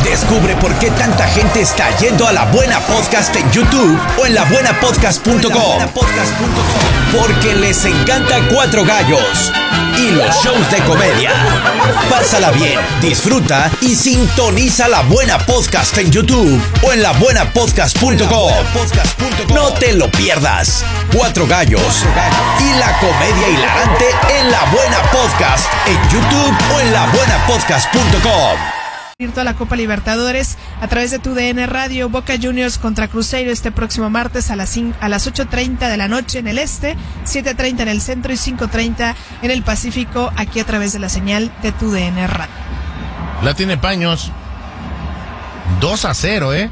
Descubre por qué tanta gente está yendo a La Buena Podcast en YouTube o en labuenapodcast.com. Porque les encanta Cuatro Gallos y los shows de comedia. Pásala bien, disfruta y sintoniza La Buena Podcast en YouTube o en labuenapodcast.com. No te lo pierdas. Cuatro Gallos y la comedia hilarante en La Buena Podcast en YouTube o en labuenapodcast.com. Toda la Copa Libertadores a través de TUDN Radio. Boca Juniors contra Cruzeiro este próximo martes a las 8:30 de la noche en el este, 7:30 en el centro y 5:30 en el Pacífico, aquí a través de la señal de TUDN Radio. La tiene Paños. 2-0,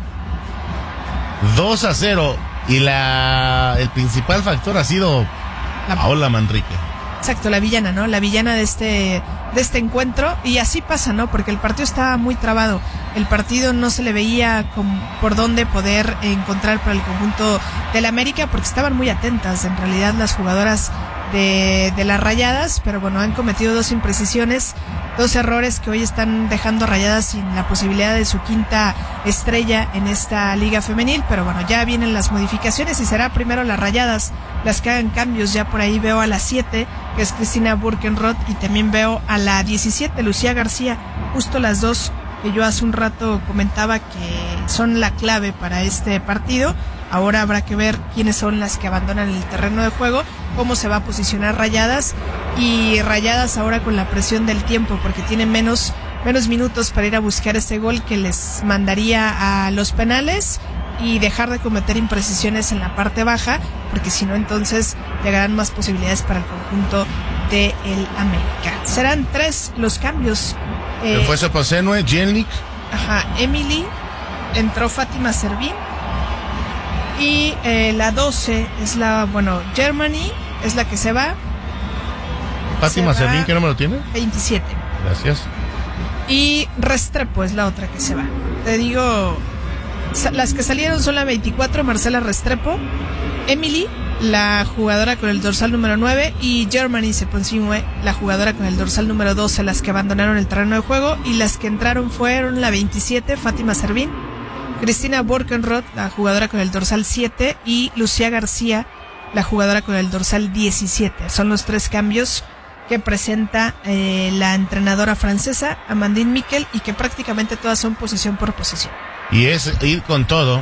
2-0. Y el principal factor ha sido Paola Manrique. Exacto, la villana, ¿no? La villana de este encuentro. Y así pasa, ¿no? Porque el partido estaba muy trabado. El partido no se le veía por dónde poder encontrar para el conjunto del América, porque estaban muy atentas, en realidad, las jugadoras de las Rayadas. Pero bueno, han cometido dos imprecisiones, dos errores que hoy están dejando a Rayadas sin la posibilidad de su quinta estrella en esta liga femenil. Pero bueno, ya vienen las modificaciones y será primero las Rayadas las que hagan cambios. Ya por ahí veo a la 7, que es Cristina Burkenroth, y también veo a la 17, Lucía García, justo las dos que yo hace un rato comentaba que son la clave para este partido. Ahora habrá que ver quiénes son las que abandonan el terreno de juego, cómo se va a posicionar Rayadas, y Rayadas ahora con la presión del tiempo, porque tiene menos minutos para ir a buscar ese gol que les mandaría a los penales y dejar de cometer imprecisiones en la parte baja, porque si no, entonces llegarán más posibilidades para el conjunto de el América. Serán 3 los cambios. Fue Soposenue, Jelnik. Emily, entró Fátima Servín, y la 12 es Germany es la que se va. Fátima Servín, ¿qué número tiene? 27. Gracias. Y Restrepo es la otra que se va. Te digo, las que salieron son la 24, Marcela Restrepo, Emily, la jugadora con el dorsal número 9, y Germany Seponsinue, la jugadora con el dorsal número 12, las que abandonaron el terreno de juego. Y las que entraron fueron la 27, Fátima Servín, Cristina Burkenroth, la jugadora con el dorsal 7, y Lucía García, la jugadora con el dorsal 17. Son los 3 cambios que presenta la entrenadora francesa, Amandine Miquel, y que prácticamente todas son posesión por posesión. Y es ir con todo.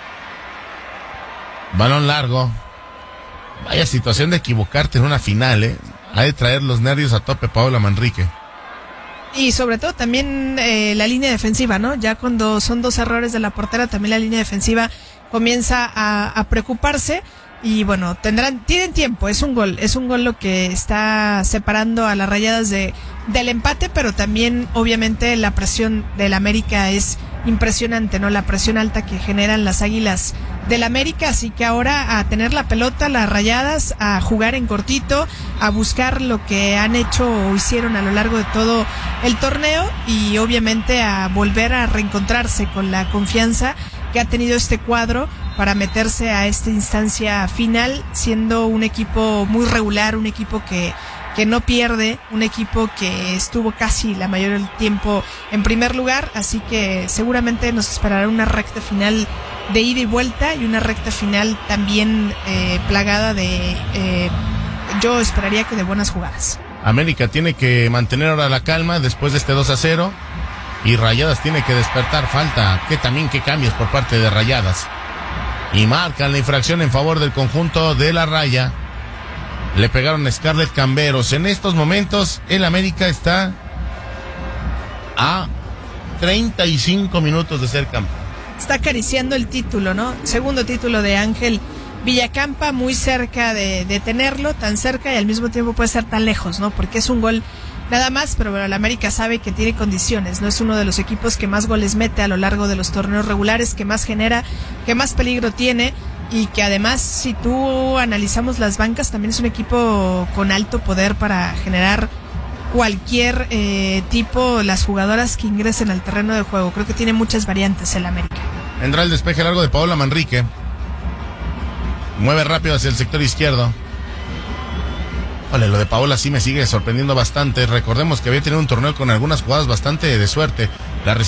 Balón largo. Vaya situación de equivocarte en una final, Ha de traer los nervios a tope Paola Manrique. Y sobre todo también la línea defensiva, ¿no? Ya cuando son 2 errores de la portera, también la línea defensiva comienza a preocuparse. Y bueno, tienen tiempo, es un gol lo que está separando a las Rayadas del empate, pero también obviamente la presión del América es impresionante, ¿no? La presión alta que generan las Águilas del América, así que ahora a tener la pelota, las Rayadas, a jugar en cortito, a buscar lo que han hecho o hicieron a lo largo de todo el torneo, y obviamente a volver a reencontrarse con la confianza que ha tenido este cuadro para meterse a esta instancia final, siendo un equipo muy regular, un equipo que no pierde, un equipo que estuvo casi la mayoría del tiempo en primer lugar. Así que seguramente nos esperará una recta final de ida y vuelta, y una recta final también plagada yo esperaría que de buenas jugadas. América tiene que mantener ahora la calma después de este 2-0, y Rayadas tiene que despertar. Falta qué cambios por parte de Rayadas, y marcan la infracción en favor del conjunto de la Raya. Le pegaron a Scarlett Camberos. En estos momentos el América está a 35 minutos de ser campeón. Está acariciando el título, ¿no? Segundo título de Ángel Villacampa, muy cerca de tenerlo, tan cerca y al mismo tiempo puede ser tan lejos, ¿no? Porque es un gol nada más, pero bueno, el América sabe que tiene condiciones, ¿no? Es uno de los equipos que más goles mete a lo largo de los torneos regulares, que más genera, que más peligro tiene, y que además, si tú analizamos las bancas, también es un equipo con alto poder para generar cualquier tipo, las jugadoras que ingresen al terreno de juego. Creo que tiene muchas variantes el América. Vendrá el despeje largo de Paola Manrique. Mueve rápido hacia el sector izquierdo. Lo de Paola sí me sigue sorprendiendo bastante. Recordemos que había tenido un torneo con algunas jugadas bastante de suerte. La